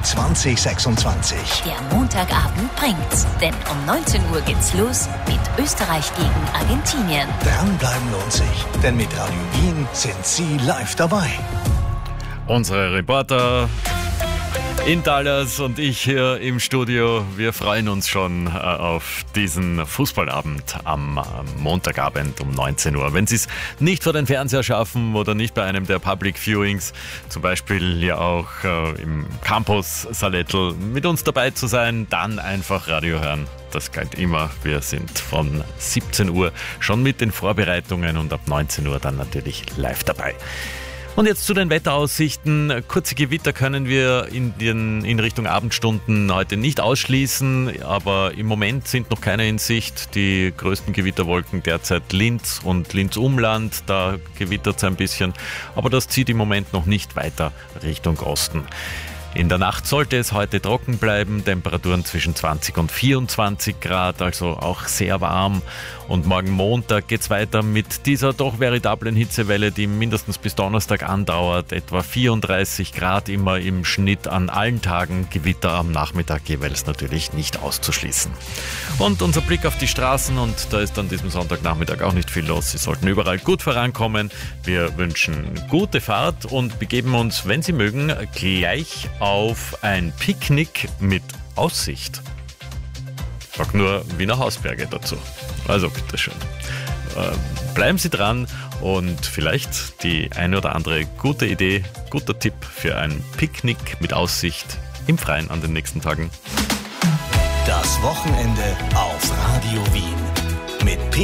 2026. Der Montagabend bringt's. Denn um 19 Uhr geht's los mit Österreich gegen Argentinien. Dranbleiben lohnt sich, denn mit Radio Wien sind Sie live dabei. Unsere Reporter in Dallas und ich hier im Studio, wir freuen uns schon auf diesen Fußballabend am Montagabend um 19 Uhr. Wenn Sie es nicht vor den Fernseher schaffen oder nicht bei einem der Public Viewings, zum Beispiel ja auch im Campus Salettl, mit uns dabei zu sein, dann einfach Radio hören. Das gilt immer. Wir sind von 17 Uhr schon mit den Vorbereitungen und ab 19 Uhr dann natürlich live dabei. Und jetzt zu den Wetteraussichten. Kurze Gewitter können wir in Richtung Abendstunden heute nicht ausschließen, aber im Moment sind noch keine in Sicht. Die größten Gewitterwolken derzeit Linz und Linz-Umland, da gewittert es ein bisschen, aber das zieht im Moment noch nicht weiter Richtung Osten. In der Nacht sollte es heute trocken bleiben, Temperaturen zwischen 20 und 24 Grad, also auch sehr warm. Und morgen Montag geht's weiter mit dieser doch veritablen Hitzewelle, die mindestens bis Donnerstag andauert. Etwa 34 Grad immer im Schnitt an allen Tagen, Gewitter am Nachmittag jeweils natürlich nicht auszuschließen. Und unser Blick auf die Straßen, und da ist an diesem Sonntagnachmittag auch nicht viel los. Sie sollten überall gut vorankommen. Wir wünschen gute Fahrt und begeben uns, wenn Sie mögen, gleich auf ein Picknick mit Aussicht. Sag nur Wiener Hausberge dazu. Also bitteschön. Bleiben Sie dran und vielleicht die eine oder andere gute Idee, guter Tipp für ein Picknick mit Aussicht im Freien an den nächsten Tagen. Das Wochenende auf Radio Wien mit